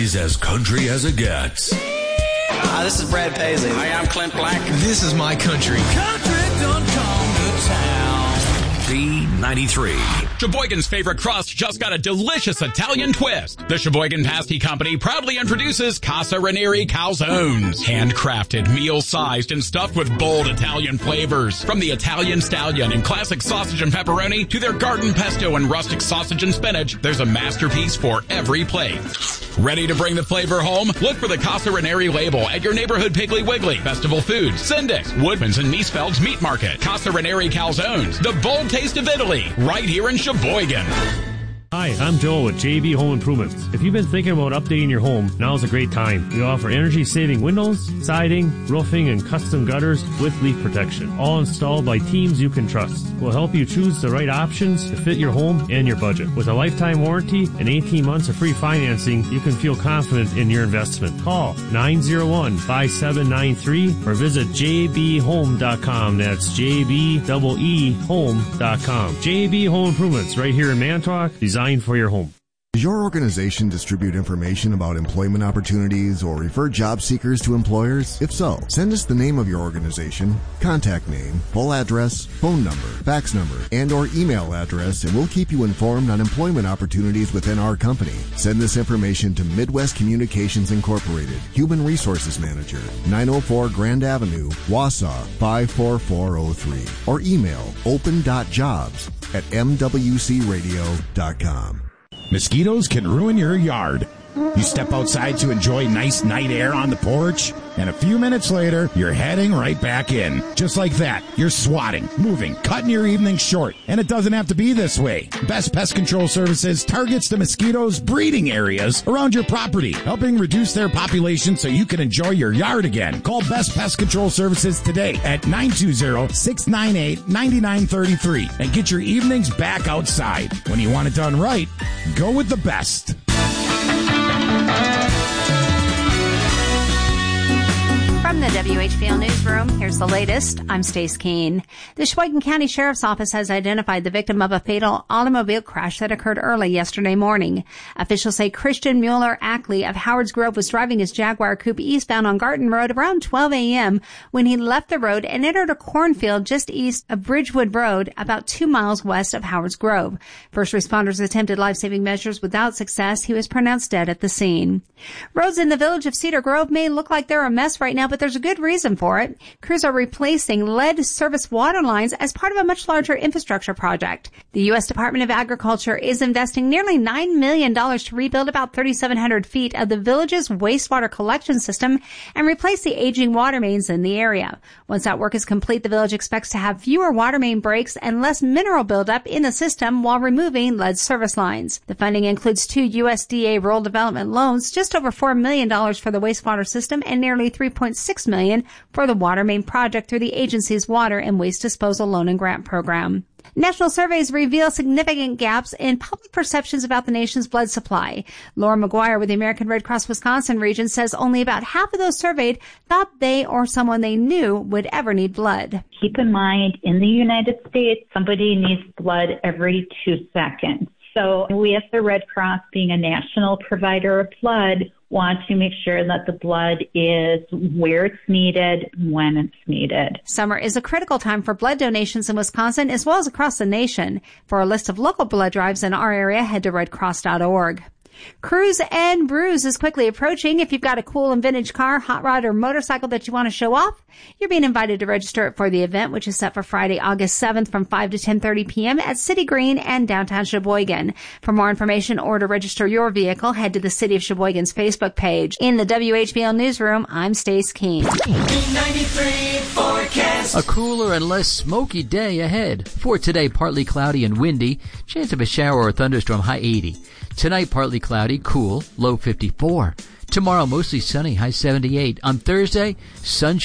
He's as country as it gets. Hi, this is Brad Paisley. Hi, I'm Clint Black. This is My Country. Country don't come to town. B93. Sheboygan's favorite crust just got a delicious Italian twist. The Sheboygan Pasty Company proudly introduces Casa Ranieri Calzones. Handcrafted, meal-sized, and stuffed with bold Italian flavors. From the Italian Stallion and classic sausage and pepperoni to their garden pesto and rustic sausage and spinach, there's a masterpiece for every plate. Ready to bring the flavor home? Look for the Casa Ranieri label at your neighborhood Piggly Wiggly, Festival Foods, Sindix, Woodman's, and Miesfeld's Meat Market. Casa Ranieri Calzones, the bold taste of Italy, right here in Sheboygan. Hi, I'm Joel with JB Home Improvements. If you've been thinking about updating your home, now's a great time. We offer energy-saving windows, siding, roofing, and custom gutters with leak protection, all installed by teams you can trust. We'll help you choose the right options to fit your home and your budget. With a lifetime warranty and 18 months of free financing, you can feel confident in your investment. Call 901-5793 or visit jbhome.com. That's jbhome.com. JB Home Improvements, right here in Manitowoc, designed for your home. Does your organization distribute information about employment opportunities or refer job seekers to employers? If so, send us the name of your organization, contact name, full address, phone number, fax number, and or email address, and we'll keep you informed on employment opportunities within our company. Send this information to Midwest Communications Incorporated, Human Resources Manager, 904 Grand Avenue, Wausau 54403, or email open.jobs@mwcradio.com. Mosquitoes can ruin your yard. You step outside to enjoy nice night air on the porch, and a few minutes later, you're heading right back in. Just like that, you're swatting, moving, cutting your evening short. And it doesn't have to be this way. Best Pest Control Services targets the mosquitoes' breeding areas around your property, helping reduce their population so you can enjoy your yard again. Call Best Pest Control Services today at 920-698-9933 and get your evenings back outside. When you want it done right, go with the best. From the WHPL Newsroom, here's the latest. I'm Stace Keene. The Sheboygan County Sheriff's Office has identified the victim of a fatal automobile crash that occurred early yesterday morning. Officials say Christian Mueller Ackley of Howard's Grove was driving his Jaguar coupe eastbound on Garten Road around 12 a.m. when he left the road and entered a cornfield just east of Bridgewood Road, about 2 miles west of Howard's Grove. First responders attempted life-saving measures without success. He was pronounced dead at the scene. Roads in the village of Cedar Grove may look like they're a mess right now, but there's a good reason for it. Crews are replacing lead service water lines as part of a much larger infrastructure project. The U.S. Department of Agriculture is investing nearly $9 million to rebuild about 3,700 feet of the village's wastewater collection system and replace the aging water mains in the area. Once that work is complete, the village expects to have fewer water main breaks and less mineral buildup in the system while removing lead service lines. The funding includes 2 USDA rural development loans, just over $4 million for the wastewater system and nearly $3.6 million for the water main project through the agency's water and waste disposal loan and grant program. National surveys reveal significant gaps in public perceptions about the nation's blood supply. Laura McGuire with the American Red Cross Wisconsin region says only about half of those surveyed thought they or someone they knew would ever need blood. Keep in mind, in the United States, somebody needs blood every 2 seconds. So we at the Red Cross, being a national provider of blood, want to make sure that the blood is where it's needed, when it's needed. Summer is a critical time for blood donations in Wisconsin as well as across the nation. For a list of local blood drives in our area, head to redcross.org. Cruise and Brews is quickly approaching. If you've got a cool and vintage car, hot rod, or motorcycle that you want to show off, you're being invited to register for the event, which is set for Friday, August 7th from 5 to 10:30 p.m. at City Green and downtown Sheboygan. For more information or to register your vehicle, head to the City of Sheboygan's Facebook page. In the WHBL Newsroom, I'm Stace Keene. 93 forecast. A cooler and less smoky day ahead. For today, partly cloudy and windy. Chance of a shower or thunderstorm, high 80. Tonight, partly cloudy, cool, low 54. Tomorrow, mostly sunny, high 78. On Thursday, sunshine.